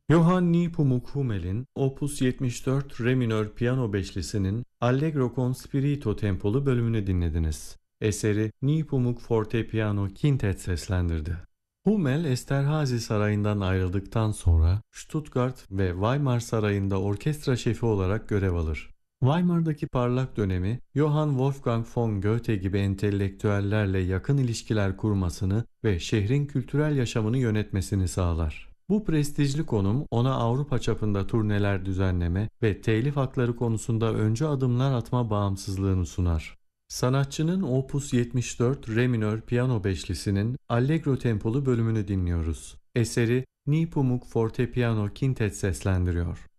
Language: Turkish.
Johann Nepomuk Hummel'in Opus 74 Re minör piyano beşlisinin Allegro con spirito tempolu bölümünü dinlediniz. Eseri Nepomuk Forte Piyano Quintet seslendirdi. Hummel, Esterhazy Sarayı'ndan ayrıldıktan sonra Stuttgart ve Weimar Sarayı'nda orkestra şefi olarak görev alır. Weimar'daki parlak dönemi, Johann Wolfgang von Goethe gibi entelektüellerle yakın ilişkiler kurmasını ve şehrin kültürel yaşamını yönetmesini sağlar. Bu prestijli konum ona Avrupa çapında turneler düzenleme ve telif hakları konusunda öncü adımlar atma bağımsızlığını sunar. Sanatçının Opus 74 Re minör piyano beşlisinin Allegro tempolu bölümünü dinliyoruz. Eseri Nepomuk Forte Piyano Quintet seslendiriyor.